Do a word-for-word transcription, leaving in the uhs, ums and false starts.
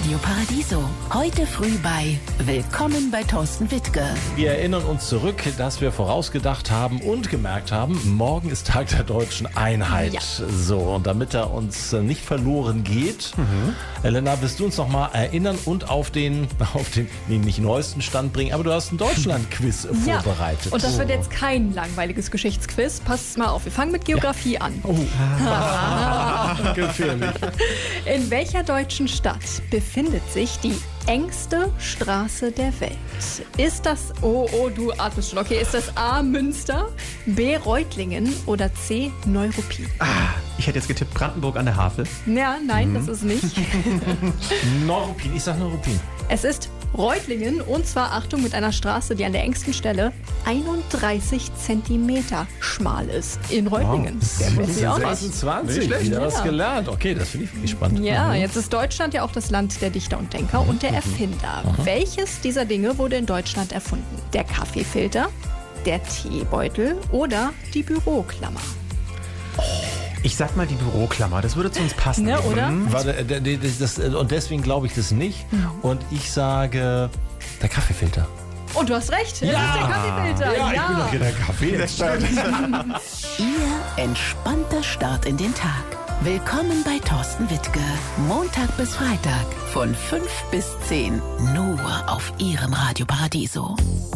Radio Paradiso. Heute früh bei Willkommen bei Thorsten Wittke. Wir erinnern uns zurück, dass wir vorausgedacht haben und gemerkt haben, morgen ist Tag der deutschen Einheit. Ja. So, und damit er uns nicht verloren geht, mhm. Elena, wirst du uns noch mal erinnern und auf den, auf den nee, nicht neuesten Stand bringen, aber du hast ein Deutschland-Quiz ja. vorbereitet. Und das wird jetzt kein langweiliges Geschichtsquiz. Passt mal auf, wir fangen mit Geografie ja. an. Oh. Gefährlich. In welcher deutschen Stadt befindet sich die engste Straße der Welt? Ist das, oh, oh, du atmest schon, okay, ist das A, Münster, B, Reutlingen oder C, Neuruppin? Ah, ich hätte jetzt getippt Brandenburg an der Havel. Ja, nein, mhm. das ist nicht. Neuruppin, ich sag Neuruppin. Es ist Reutlingen und zwar, Achtung, mit einer Straße, die an der engsten Stelle einunddreißig Zentimeter schmal ist. In Reutlingen. Wow. sechsundzwanzig, wieder was gelernt. Okay, das finde ich wirklich spannend. Ja, mhm. jetzt ist Deutschland ja auch das Land der Dichter und Denker mhm. und der Erfinder. Mhm. Welches dieser Dinge wurde in Deutschland erfunden? Der Kaffeefilter, der Teebeutel oder die Büroklammer? Oh. Ich sag mal die Büroklammer, das würde zu uns passen. Ne, oder? Mhm. Warte, das, das, und deswegen glaube ich das nicht. Mhm. Und ich sage der Kaffeefilter. Und du hast recht, ja. das ist der Kaffeefilter. Ja, ja. ich bin doch hier der Kaffee. Ihr entspannter Start in den Tag. Willkommen bei Thorsten Wittke. Montag bis Freitag von fünf bis zehn. Nur auf Ihrem Radio Paradiso.